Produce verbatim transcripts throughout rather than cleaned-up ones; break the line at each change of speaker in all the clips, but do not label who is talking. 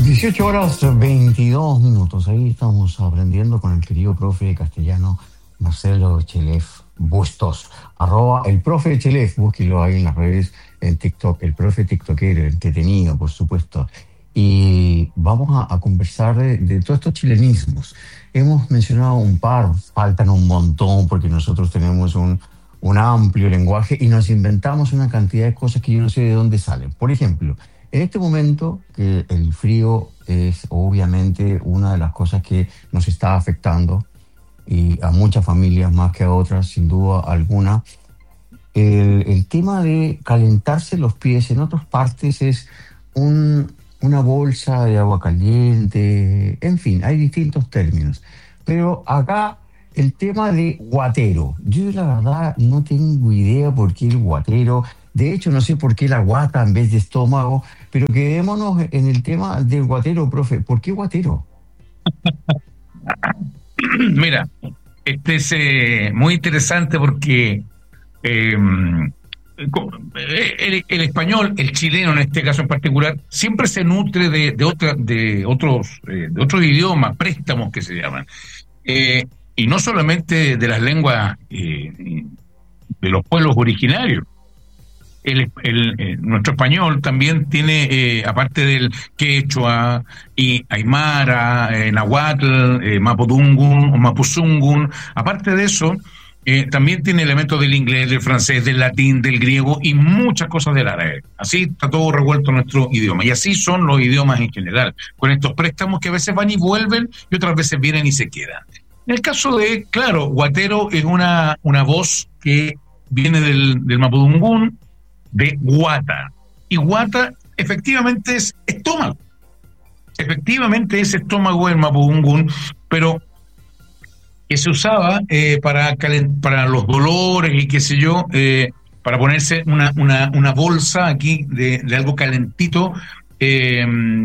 dieciocho horas veintidós minutos. Ahí estamos aprendiendo con el querido profe de castellano Marcelo Chelef Bustos. Arroba el profe Chelef, búsquelo ahí en las redes, en TikTok, el profe tiktokero, entretenido, por supuesto. Y vamos a, a conversar de, de todos estos chilenismos. Hemos mencionado un par, faltan un montón porque nosotros tenemos un, un amplio lenguaje y nos inventamos una cantidad de cosas que yo no sé de dónde salen. Por ejemplo, en este momento que el frío es obviamente una de las cosas que nos está afectando y a muchas familias más que a otras, sin duda alguna, el, el tema de calentarse los pies en otras partes es un, una bolsa de agua caliente, en fin, hay distintos términos. Pero acá el tema de guatero, yo la verdad no tengo idea por qué el guatero. De hecho, no sé por qué la guata en vez de estómago, pero quedémonos en el tema del guatero, profe. ¿Por qué guatero?
Mira, este es eh, muy interesante porque eh, el, el español, el chileno en este caso en particular, siempre se nutre de, de, otra, de, otros, eh, de otros idiomas, préstamos que se llaman. Eh, y no solamente de las lenguas eh, de los pueblos originarios. El, el, el, nuestro español también tiene, eh, aparte del quechua y aymara, eh, nahuatl, eh, mapudungun o mapuzungun, aparte de eso, eh, también tiene elementos del inglés, del francés, del latín, del griego y muchas cosas del árabe. Así está todo revuelto nuestro idioma. Y así son los idiomas en general, con estos préstamos que a veces van y vuelven y otras veces vienen y se quedan. En el caso de, claro, guatero es una, una voz que viene del, del mapudungún, de guata. Y guata efectivamente es estómago. Efectivamente es estómago el mapudungún, pero que se usaba eh, para, calent- para los dolores y qué sé yo, eh, para ponerse una, una, una bolsa aquí de, de algo calentito eh,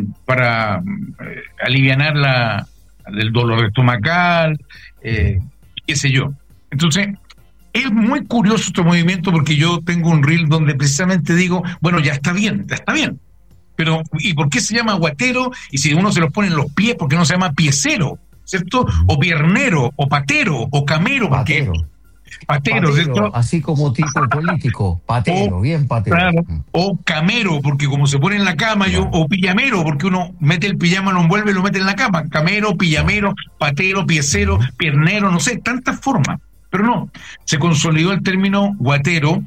para eh, alivianar la, el dolor estomacal, eh, qué sé yo. Entonces, es muy curioso este movimiento porque yo tengo un reel donde precisamente digo, bueno, ya está bien, ya está bien. Pero, ¿y por qué se llama guatero? Y si uno se los pone en los pies, ¿por qué no se llama piecero? ¿Cierto? O piernero, o patero, o camero.
Patero.
Patero,
patero,
¿cierto?
Así como tipo político. Patero, o, bien patero.
Claro, o camero, porque como se pone en la cama, claro. yo, o pijamero, porque uno mete el pijama, lo envuelve y lo mete en la cama. Camero, pijamero, patero, piecero, piernero, no sé, tantas formas. Pero no, se consolidó el término guatero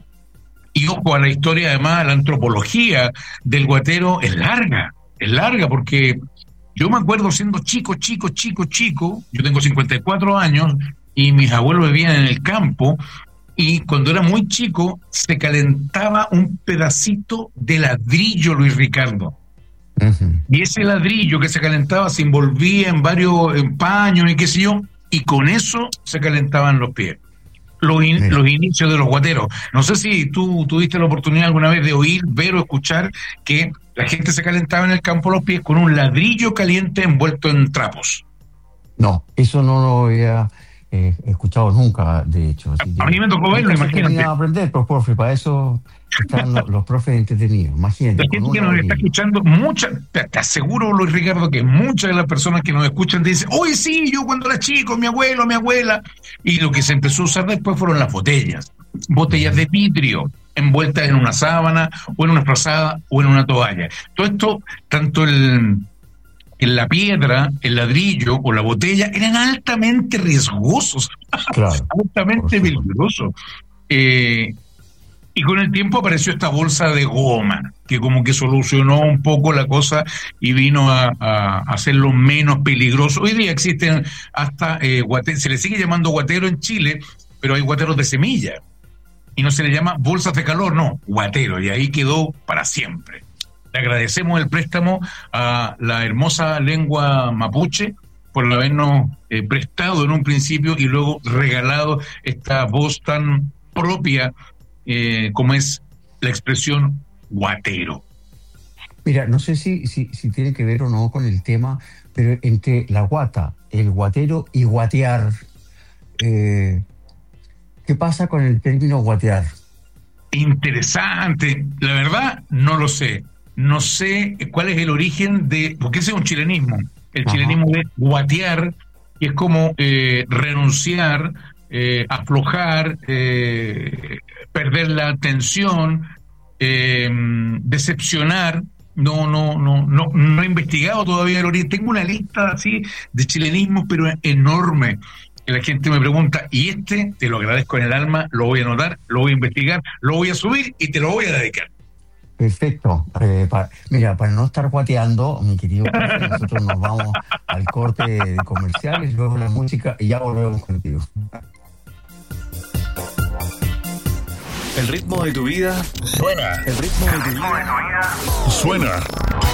y ojo a la historia, además la antropología del guatero es larga, es larga porque yo me acuerdo siendo chico, chico, chico, chico, yo tengo cincuenta y cuatro años y mis abuelos vivían en el campo y cuando era muy chico se calentaba un pedacito de ladrillo, Luis Ricardo. Uh-huh. Y ese ladrillo que se calentaba se envolvía en varios en paños y qué sé yo, y con eso se calentaban los pies. Los, in, los inicios de los guateros. No sé si tú tuviste la oportunidad alguna vez de oír, ver o escuchar que la gente se calentaba en el campo los pies con un ladrillo caliente envuelto en trapos.
No, eso no lo había eh, escuchado nunca, de hecho. Así
a, a mí me tocó verlo, imagínate.
A aprender, pues, profe, para eso están los, los profes entretenidos, imagínate.
La gente que nos está escuchando, mucha, te, te aseguro, Luis Ricardo, que muchas de las personas que nos escuchan te dicen, oye, sí, yo cuando era chico, mi abuelo, mi abuela, y lo que se empezó a usar después fueron las botellas, botellas de vidrio, envueltas en una sábana, o en una frazada, o en una toalla. Todo esto, tanto el, en la piedra, el ladrillo o la botella, eran altamente riesgosos,
claro,
altamente peligrosos. Eh, Y con el tiempo apareció esta bolsa de goma, que como que solucionó un poco la cosa y vino a, a hacerlo menos peligroso. Hoy día existen hasta, eh, guate, se le sigue llamando guatero en Chile, pero hay guateros de semilla. Y no se le llama bolsas de calor, no, guatero. Y ahí quedó para siempre. Le agradecemos el préstamo a la hermosa lengua mapuche por habernos eh, prestado en un principio y luego regalado esta voz tan propia Eh, como es la expresión guatero.
Mira, no sé si, si, si tiene que ver o no con el tema, pero entre la guata, el guatero y guatear, eh, ¿qué pasa con el término guatear?
Interesante, la verdad no lo sé. no sé cuál es el origen de, porque ese es un chilenismo, el
Ajá.
chilenismo de guatear, que es como eh, renunciar, eh, aflojar, eh, perder la atención, eh, decepcionar. No, no, no, no, no he investigado todavía el origen. Tengo una lista así de chilenismos, pero enorme. Que la gente me pregunta, y este, te lo agradezco en el alma, lo voy a anotar, lo voy a investigar, lo voy a subir y te lo voy a dedicar.
Perfecto. Eh, para, mira, para no estar guateando, mi querido profe, nosotros nos vamos al corte de comerciales, luego la música y ya volvemos contigo.
El ritmo de tu vida
Suena.
El ritmo de tu vida
Suena.